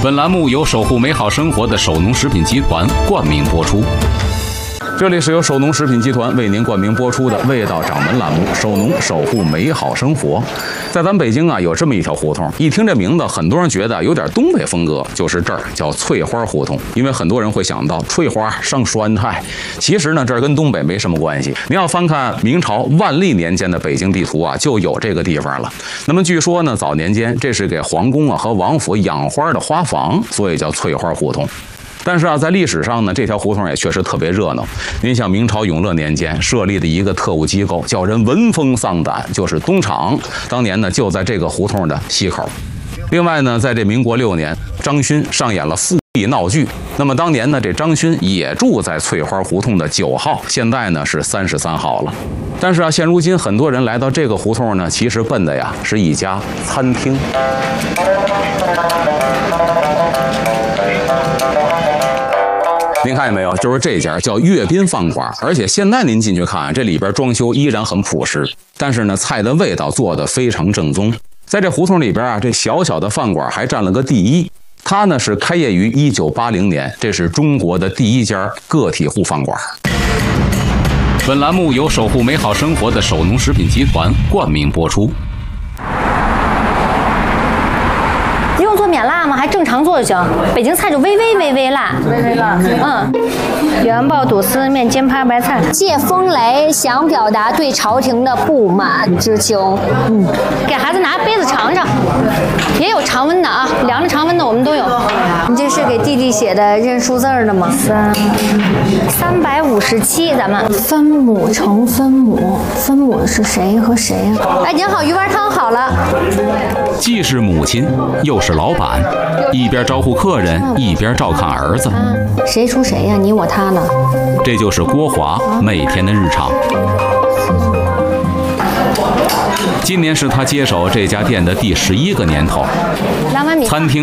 本栏目由守护美好生活的首农食品集团冠名播出。这里是由首农食品集团为您冠名播出的味道掌门栏目，首农守护美好生活。在咱北京啊，有这么一条胡同，一听这名字，很多人觉得有点东北风格，就是这儿叫翠花胡同。因为很多人会想到翠花上酸菜，其实呢，这儿跟东北没什么关系。您要翻看明朝万历年间的北京地图啊，就有这个地方了。那么据说呢，早年间这是给皇宫啊和王府养花的花房，所以叫翠花胡同。但是啊，在历史上呢，这条胡同也确实特别热闹。您像明朝永乐年间设立的一个特务机构，叫人闻风丧胆，就是东厂。当年呢，就在这个胡同的西口。另外呢，在这民国6年，张勋上演了复辟闹剧。那么当年呢，这张勋也住在翠花胡同的9号，现在呢是33号了。但是啊，现如今很多人来到这个胡同呢，其实奔的呀是一家餐厅。您看见没有？就是这家叫阅宾饭馆，而且现在您进去看，这里边装修依然很朴实，但是呢，菜的味道做得非常正宗。在这胡同里边啊，这小小的饭馆还占了个第一。它呢是开业于1980年，这是中国的第一家个体户饭馆。本栏目由守护美好生活的首农食品集团冠名播出。 用做免辣吗？还正常做就行。北京菜就微微辣，原爆肚丝、面煎趴白菜。 借风雷想表达对朝廷的不满之情。 给孩子拿杯子尝尝，也有常温的啊，凉的常温的我们都有。你这是给弟弟写的认数字的吗？357，咱们分母乘分母，分母是谁和谁呀？ 哎，您好，鱼丸汤好了。 既是母亲，又是老板，一边招呼客人，一边照看儿子。 谁出谁呀？你我他呢？ 这就是郭华每天的日常。今年是他接手这家店的第11个年头。餐厅